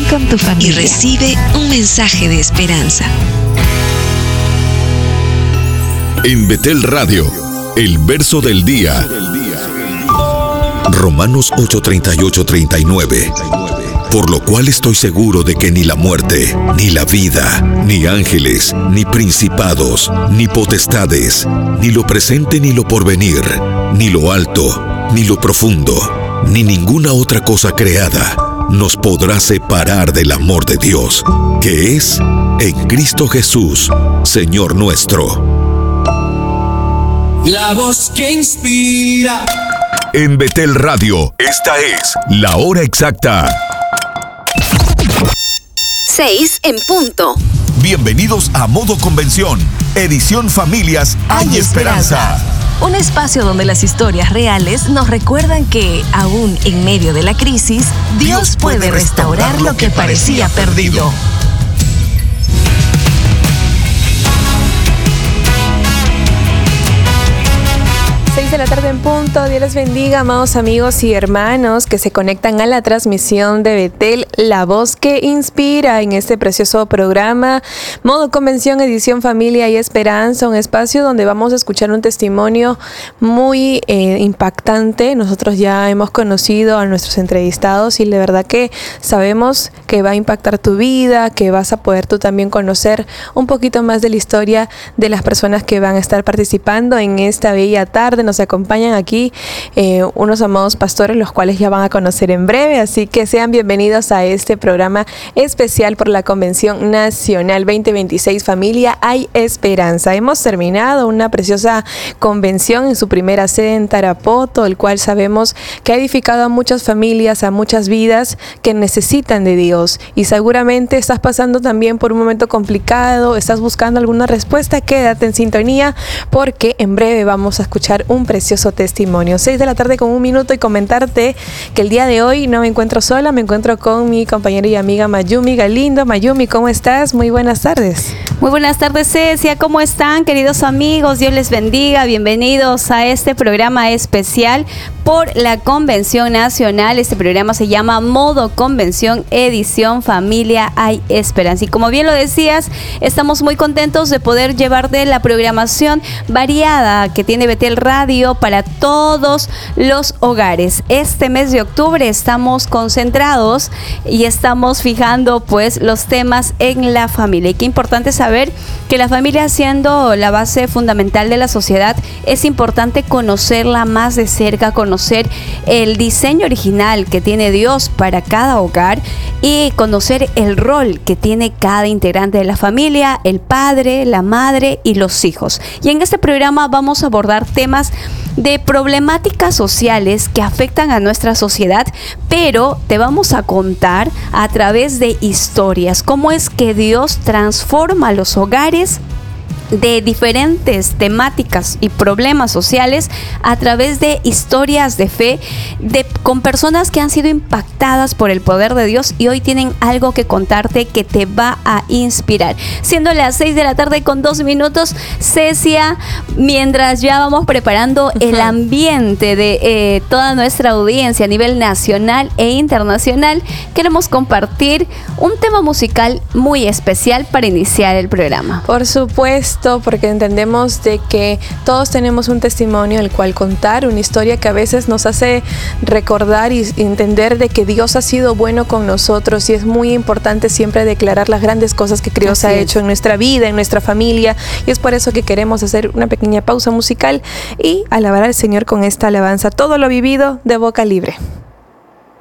con tu familia. Y recibe un mensaje de esperanza. En Betel Radio, el verso del día. Romanos 8:38-39. Por lo cual estoy seguro de que ni la muerte, ni la vida, ni ángeles, ni principados, ni potestades, ni lo presente ni lo porvenir, ni lo alto, ni lo profundo, ni ninguna otra cosa creada nos podrá separar del amor de Dios, que es en Cristo Jesús, Señor nuestro. La voz que inspira. En Betel Radio, esta es la hora exacta. 6 en punto. Bienvenidos a Modo Convención, edición Familias Hay Esperanza. Un espacio donde las historias reales nos recuerdan que, aún en medio de la crisis, Dios puede restaurar lo que parecía perdido. 6 de la tarde en punto. Dios les bendiga, amados amigos y hermanos que se conectan a la transmisión de Betel, la voz que inspira, en este precioso programa Modo Convención, edición Familia y Esperanza, un espacio donde vamos a escuchar un testimonio muy impactante. Nosotros ya hemos conocido a nuestros entrevistados y de verdad que sabemos que va a impactar tu vida, que vas a poder tú también conocer un poquito más de la historia de las personas que van a estar participando en esta bella tarde. Nos acompañan aquí unos amados pastores, los cuales ya van a conocer en breve, así que sean bienvenidos a este programa especial por la Convención Nacional 2026 Familia Hay Esperanza. Hemos terminado una preciosa convención en su primera sede en Tarapoto, el cual sabemos que ha edificado a muchas familias, a muchas vidas que necesitan de Dios, y seguramente estás pasando también por un momento complicado, estás buscando alguna respuesta. Quédate en sintonía porque en breve vamos a escuchar un precioso testimonio. 6 de la tarde con 1 minuto, y comentarte que el día de hoy no me encuentro sola, me encuentro con mi compañera y amiga Mayumi Galindo. Mayumi, ¿cómo estás? Muy buenas tardes. Muy buenas tardes, Cecia. ¿Cómo están, queridos amigos? Dios les bendiga. Bienvenidos a este programa especial por la Convención Nacional. Este programa se llama Modo Convención, edición Familia Hay Esperanza. Y como bien lo decías, estamos muy contentos de poder llevarte la programación variada que tiene Betel Radio para todos los hogares. Este mes de octubre estamos concentrados y estamos fijando pues los temas en la familia. Y qué importante saber que la familia, siendo la base fundamental de la sociedad, es importante conocerla más de cerca, conocer el diseño original que tiene Dios para cada hogar y conocer el rol que tiene cada integrante de la familia, el padre, la madre y los hijos. Y en este programa vamos a abordar temas de problemáticas sociales que afectan a nuestra sociedad, pero te vamos a contar a través de historias cómo es que Dios transforma los hogares de diferentes temáticas y problemas sociales a través de historias de fe con personas que han sido impactadas por el poder de Dios y hoy tienen algo que contarte que te va a inspirar. Siendo las 6 de la tarde con 2 minutos, Cecia, mientras ya vamos preparando el ambiente de toda nuestra audiencia a nivel nacional e internacional, queremos compartir un tema musical muy especial para iniciar el programa. Por supuesto, porque entendemos de que todos tenemos un testimonio el cual contar, una historia que a veces nos hace recordar y entender de que Dios ha sido bueno con nosotros, y es muy importante siempre declarar las grandes cosas que Dios ha hecho en nuestra vida, en nuestra familia, y es por eso que queremos hacer una pequeña pausa musical y alabar al Señor con esta alabanza, todo lo vivido de boca libre.